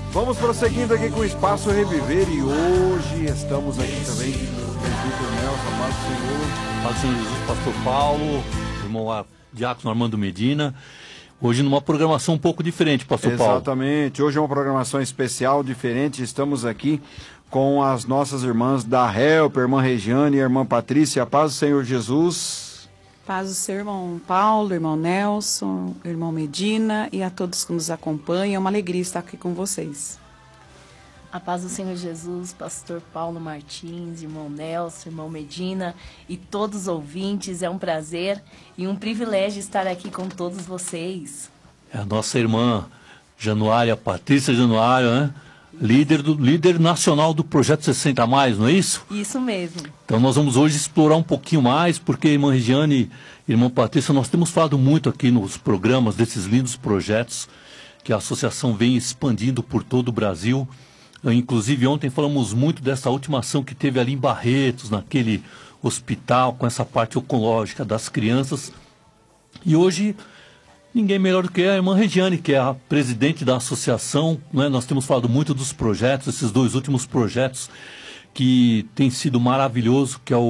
Vamos prosseguindo aqui com o Espaço Reviver e hoje estamos aqui também com o presbítero Nelson, amado Senhor. Paz do Senhor Jesus, pastor Paulo, irmão Diácono Armando Medina. Hoje numa programação um pouco diferente, pastor Paulo. Exatamente, hoje é uma programação especial, diferente. Estamos aqui com as nossas irmãs da Help, a irmã Regiane e a irmã Patrícia. Paz do Senhor Jesus. Paz do seu irmão Paulo, irmão Nelson, irmão Medina e a todos que nos acompanham. É uma alegria estar aqui com vocês. A paz do Senhor Jesus, pastor Paulo Martins, irmão Nelson, irmão Medina e todos os ouvintes. É um prazer e um privilégio estar aqui com todos vocês. É a nossa irmã Januária, Patrícia Januária, né? Líder nacional do Projeto 60 Mais, não é isso? Isso mesmo. Então nós vamos hoje explorar um pouquinho mais, porque irmã Regiane e irmã Patrícia, nós temos falado muito aqui nos programas desses lindos projetos que a associação vem expandindo por todo o Brasil. Inclusive ontem falamos muito dessa última ação que teve ali em Barretos, naquele hospital, com essa parte oncológica das crianças. E hoje, ninguém melhor do que a irmã Regiane, que é a presidente da associação, né? Nós temos falado muito dos projetos, esses dois últimos projetos, que tem sido maravilhoso, que é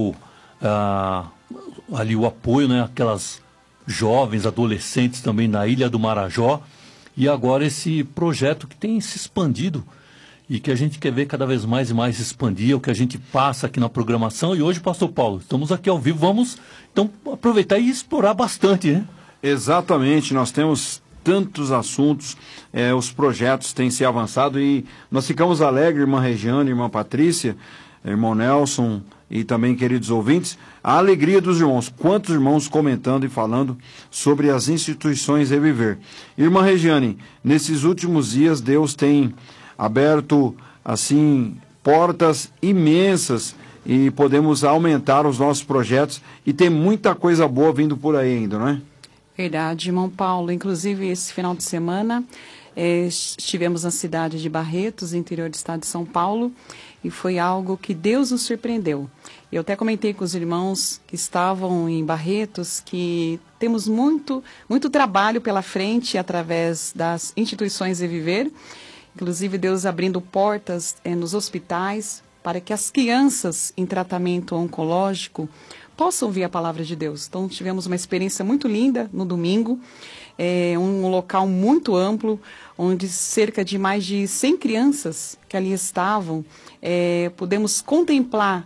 ali o apoio, né? Aquelas jovens, adolescentes também na Ilha do Marajó. E agora esse projeto que tem se expandido, e que a gente quer ver cada vez mais e mais expandir, o que a gente passa aqui na programação. E hoje, pastor Paulo, estamos aqui ao vivo, vamos então aproveitar e explorar bastante, né? Exatamente, nós temos tantos assuntos, os projetos têm se avançado e nós ficamos alegres, irmã Regiane, irmã Patrícia, irmão Nelson e também queridos ouvintes, a alegria dos irmãos, quantos irmãos comentando e falando sobre as instituições Reviver. Irmã Regiane, nesses últimos dias Deus tem aberto, assim, portas imensas e podemos aumentar os nossos projetos e tem muita coisa boa vindo por aí ainda, não é? Verdade, irmão Paulo. Inclusive, esse final de semana, estivemos na cidade de Barretos, interior do estado de São Paulo, e foi algo que Deus nos surpreendeu. Eu até comentei com os irmãos que estavam em Barretos que temos muito trabalho pela frente através das instituições Reviver. Inclusive, Deus abrindo portas nos hospitais para que as crianças em tratamento oncológico possam ouvir a palavra de Deus. Então, tivemos uma experiência muito linda no domingo, um local muito amplo, onde cerca de mais de 100 crianças que ali estavam, pudemos contemplar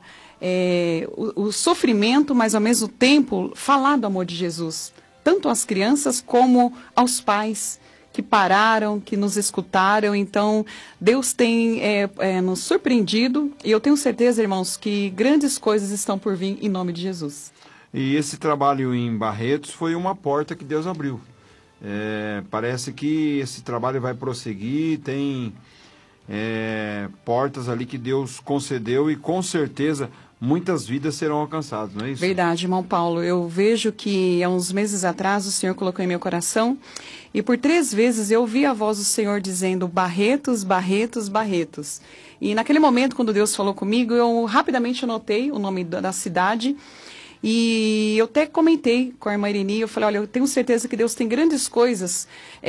o sofrimento, mas ao mesmo tempo falar do amor de Jesus, tanto às crianças como aos pais, que pararam, que nos escutaram. Então, Deus tem nos surpreendido e eu tenho certeza, irmãos, que grandes coisas estão por vir em nome de Jesus. E esse trabalho em Barretos foi uma porta que Deus abriu. Parece que esse trabalho vai prosseguir, tem portas ali que Deus concedeu e com certeza muitas vidas serão alcançadas, não é isso? Verdade, irmão Paulo. Eu vejo que há uns meses atrás o Senhor colocou em meu coração e por 3 vezes eu ouvi a voz do Senhor dizendo Barretos, Barretos, Barretos. E naquele momento, quando Deus falou comigo, eu rapidamente anotei o nome da cidade e eu até comentei com a irmã Ireni, eu falei, olha, eu tenho certeza que Deus tem grandes coisas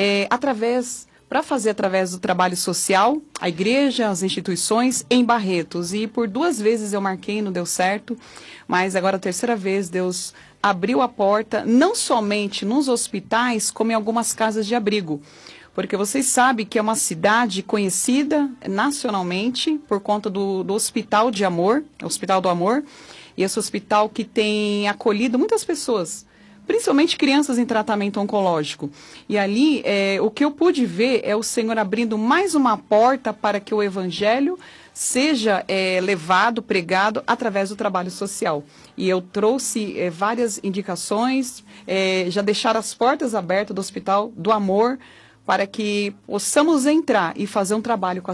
para fazer através do trabalho social, a igreja, as instituições em Barretos. E por 2 vezes eu marquei, não deu certo, mas agora a 3ª vez Deus abriu a porta, não somente nos hospitais, como em algumas casas de abrigo. Porque vocês sabem que é uma cidade conhecida nacionalmente por conta do Hospital de Amor, Hospital do Amor, e esse hospital que tem acolhido muitas pessoas, principalmente crianças em tratamento oncológico. E ali, o que eu pude ver é o Senhor abrindo mais uma porta para que o Evangelho seja levado, pregado, através do trabalho social. E eu trouxe várias indicações, já deixar as portas abertas do Hospital do Amor, para que possamos entrar e fazer um trabalho com